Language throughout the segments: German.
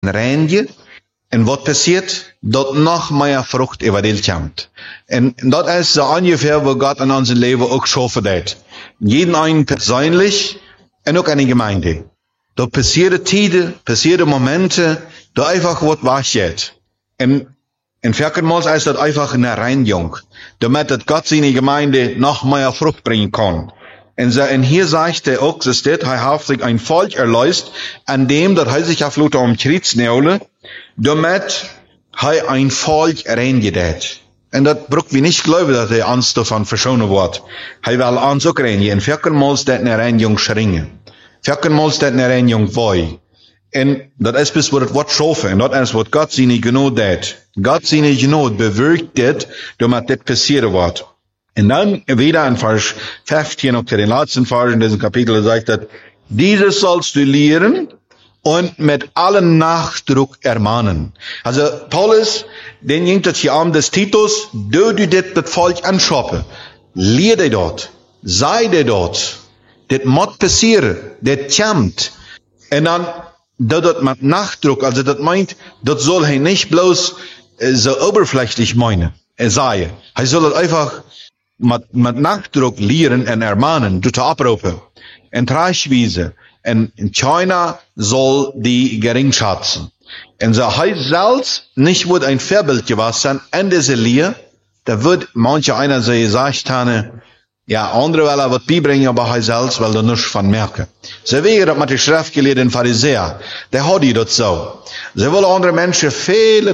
reinje. En wat passiert? Dat nog meer Frucht überall kommt. En dat is so ungefähr, wo Gott in unser Leben auch schaffen wird. Jeden einen persönlich und auch in der Gemeinde. Da passieren Tiden, passieren Momente, da einfach was wachgeht. En vielmals ist das einfach eine Reinigung, damit das Gott seine Gemeinde noch mehr Frucht bringen kann. En hier sagt er auch, dass er hat sich ein Volk erlöst, an dem, dat hij sich auf Luther umkriegt, damit er ein Volk reingedet. En dat braucht wir nicht glauben, dass er uns davon verschonen wird. Er will uns auch reinigen. En vielmals dat eine Reinigung schringen. Vielmals dat eine Reinigung wollen. En dat is bis wat het wordt schaffen. En dat is wat Gott seine Genade deed. Gott seine Genade bewirkt dit, damit dit passieren wird. En dan wieder in Vers 15, auch den letzten Vers in diesem Kapitel, sagt er, dieses sollst du lehren und mit allen Nachdruck ermahnen. Also Paulus, den ging das hier an des Titus, du dit das Volk anschaffen. Lehr dir dort. Sei dir dort. Das muss passieren. Das kommt. Und dann, das mit Nachdruck, also das meint, das soll er nicht bloß so oberflächlich meinen, sagen. Er soll das einfach mit Nachdruck lehren und ermahnen, durch abrufen. Und Traichwiese. Und China soll die gering schätzen. Und so heißt selbst, nicht wird ein Vorbild gewesen, in dieser Lehre, da wird manche einer so gesagt haben, ja, andere will er was beibringen, aber er selbst will da nichts von merken. So wie das mit den schriftgelehrten Pharisäer, der hat die das so. Sie wollen andere Menschen viel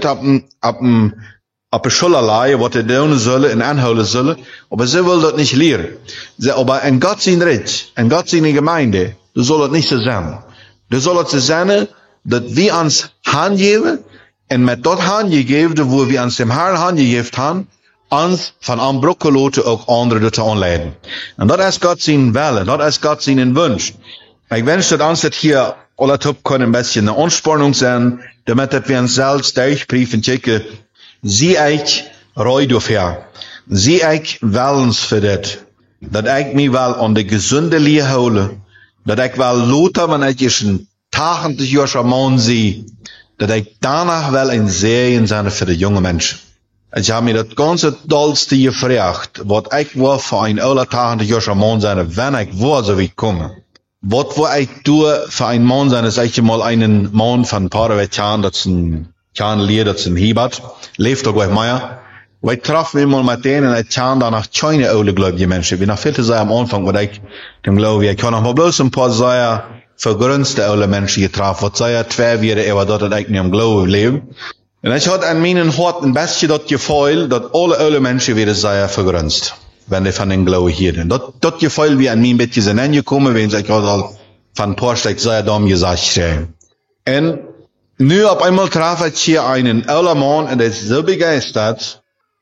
auf der Schule leihen, was sie tun sollen und anholen sollen, aber sie wollen das nicht lehren. Aber in Gott sein Reich, in Gott seine Gemeinde, du sollst nicht so sein. Du sollst so sein, dass wir uns Hand geben, und mit dort Hand gegeben, wo wir uns dem Herrn Hand gegeben haben, uns von einem Bruckelote auch andere dazu anleiten. Und das ist Gott sein Wille, das ist Gott seinen Wunsch. Ich wünsche, dass uns das hier alle top können ein bisschen eine Anspornung sein, damit wir uns selbst durchprüfen, checken, zie ich roi dafür. Zie ich wellens für das. Dat ich mich wel an de gesunde Leer houden. Dat ich wel loter, wenn ich een 80 Jahre Mann sehe, dat ich danach wel ein Serien sein für die jungen Menschen. Ich habe mir das ganze Dollste gefragt, was ich war für ein 80 Jahre Mann sein, wenn ich war so wie komme. Was war ich tue für ein Mann sein, ist ich mal einen Mann von ein paar Jahren, das ein Leer, das ein Hiebert, lebt doch mehr. Wij trafen eenmaal meteen en ik gaan dan naar China oude gläubige Menschen. Wie noch viel zu sagen am Anfang, wat ik dem glaube, ich kann noch mal bloß ein paar sehr vergrünste oude Menschen getroffen, wat sehr twee wieder über dat ik niet am Glauben leben. Und ich hatte an meinen Hort ein bisschen das Gefühl, dass alle oude Menschen wieder sehr vergrünst, wenn die von den Glauben hier sind. Das Gefühl wie an mir ein bisschen sind angekommen, wenn ich gerade von ein paar Stück sehr dumm gesagt habe. Und nu auf einmal traf ich hier einen oude Mann und der ist so begeistert,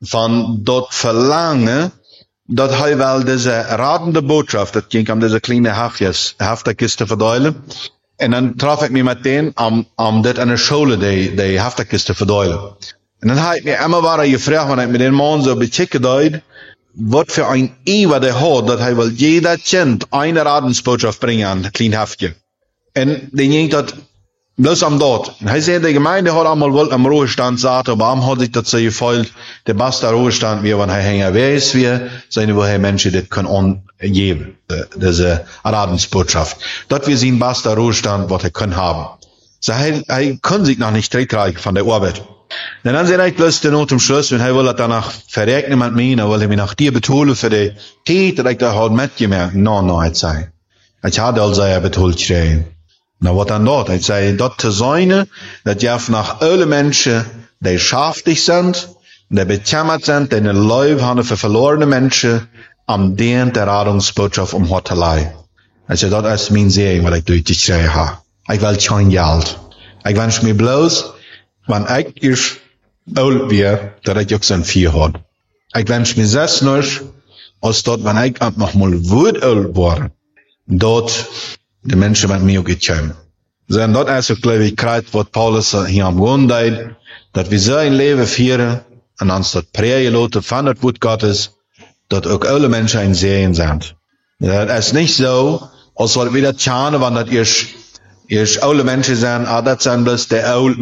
van dat verlangen, dat hij wel deze radende boodschap, dat ging om deze kleine haftakisten verduilen. En dan traf ik me meteen om dit aan de scholen, die haftakisten verduilen. En dan heb ik me immer weer gevraagd, wanneer ik met den man zo bechecken deed, wat voor een eeuw der had, dat hij wel jeder kind een radensboodschap brengen aan het klein haftje. En dan ging dat bloß am dort. Und hij zei, die Gemeinde hat einmal wohl am Ruhestand satt, aber am hat sich das so gefühlt, der beste Ruhestand, wie wenn er hänger weiß, wie seine woher Menschen das können angeben, diese Adamsbotschaft. Dort wir sehen bester Ruhestand, was er können haben. So, er kann sich noch nicht trägreichen von der Arbeit. Und dann sagt er bloß den Not zum Schluss, und er will das danach verrechnen mit mir, er will mich nach dir betonen für die Zeit, dass ich da halt mitgemerkt. No, ich sei. Ich hatte also ja betont stehen. Nou, wat dan dat? Hij zei, dat te zijn, dat je nach alle mensen, die schaftig zijn, die bejammerd zijn, die een Leib hebben voor verlorene mensen, am den der Radungsbotschaft hart te leiden. Hij zei, dat is mijn zegen, wat ik durchgeschreven heb. Ik wil geen geld. Ik wens me bloos, wanneer ik is oud weer, dat ik ook zo'n vier had. Ik wens me zes nog, als dat, wanneer ik nog mal woord oud word, dat de mensen met mij ook gekomen. Zijn dat is ook, glaube ich, krijgt wat Paulus hier am Grund deed, dat we zo een leven vieren, en ons dat pregeloten van het woord Gottes, dat ook alle mensen een zegen zijn. Dat is niet zo, als wat we dat tjane, want dat eerst alle mensen zijn, dat zijn bloß de oude